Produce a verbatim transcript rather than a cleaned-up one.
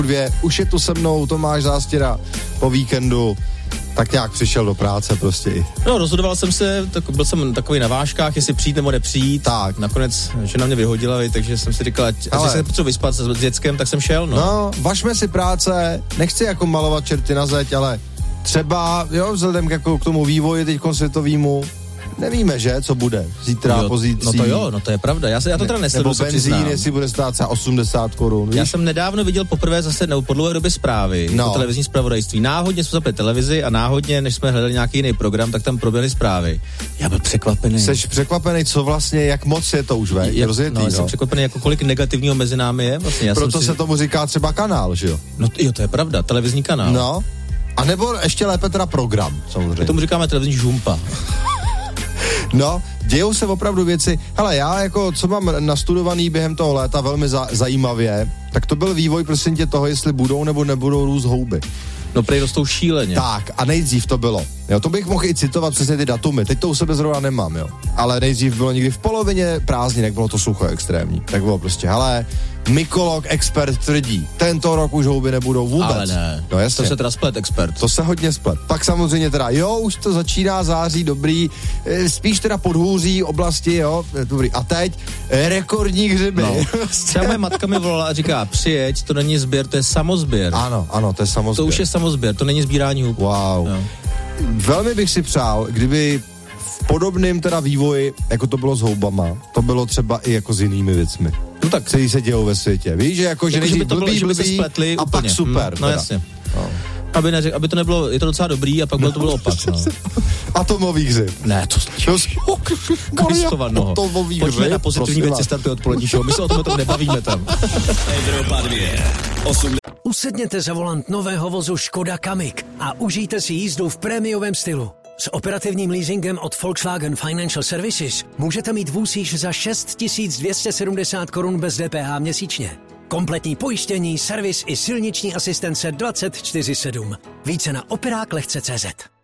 dvě, už je tu se mnou Tomáš Zástěra po víkendu, tak nějak přišel do práce prostě. No, rozhodoval jsem se, tak byl jsem takový na vážkách, jestli přijít nebo nepřijít. Tak. Nakonec, že na mě vyhodila, takže jsem si říkal, ať Ale... se potřebuji vyspat s dětskem, tak jsem šel, no. No, važme si práce, nechci jako malovat čerty na zeď, ale třeba, jo, vzhledem k, jako, k tomu vývoji teďko světovýmu, nevíme, že, co bude zítra, jo, pozítří. No to jo, no to je pravda, já, se, já to teda nesleduju, nebo benzín, jestli bude stát třeba osmdesát korun. Já jsem nedávno viděl poprvé zase, nebo po dlouhé době zprávy, no. To televizní zpravodajství. Náhodně jsme zapli televizi a náhodně, než jsme hledali nějaký jiný program, tak tam proběhly zprávy. Já byl překvapený. Jsi překvapený, co vlastně, jak moc je to už, ve? Jak, rozjetý, no, no. Jsem překvapený, jako kolik negativního mezi námi je. Vlastně, já Proto si... se tomu říká třeba kanál, že jo? No jo, to je pravda, televizní kanál. No, a nebo ještě lépe teda program, samozřejmě. My tomu říkáme televizní žumpa. No, dějou se opravdu věci. Hele, já jako, co mám nastudovaný během toho léta velmi za, zajímavě, tak to byl vývoj, prosím tě, toho, jestli budou nebo nebudou růst houby. No prej rostou šíleně. Tak, a nejdřív to bylo. Jo, to bych mohl i citovat přesně ty datumy. Teď to u sebe zrovna nemám, jo. Ale nejdřív bylo někdy v polovině prázdninek, bylo to sucho extrémní. Tak bylo prostě, hele, mykolog, expert tvrdí, tento rok už houby nebudou vůbec. Ale ne, no, jasně. To se teda splet expert. To se hodně splet. Pak samozřejmě teda, jo, už to začíná září, dobrý, spíš teda podhůří oblasti, jo, dobrý. A teď rekordní hřiby. No. Třeba moje matka mi volala a říká, přijeď, to není sběr, to je samozběr. Ano, ano, to je samozběr. To už je samozběr, to není sbírání hub. Wow. No. Velmi bych si přál, kdyby v podobném teda vývoji, jako to bylo s houbama, to bylo třeba i jako s jinými věcmi. No tak. Který se dějou ve světě. Víš, že jako, že jako, nejdřív že by to blbý, bylo, blbý, že by se spletli a úplně. pak super. Hmm, no teda. jasně. No. Aby, neřek, aby to nebylo, je to docela dobrý a pak bylo to bylo opak. No. Atomový hřib. Ne, to Kristovaného. Pojďme na pozitivní věci, startuje odpolední show. My se o tom, o tom nebavíme tam. Evropa dvě. osm Usedněte za volant nového vozu Škoda Kamiq a užijte si jízdu v prémiovém stylu. S operativním leasingem od Volkswagen Financial Services můžete mít vůz již za šest tisíc dvě stě sedmdesát korun bez D P H měsíčně. Kompletní pojištění, servis i silniční asistence dvacet čtyři sedm. Více na operák lehce tečka cé zet.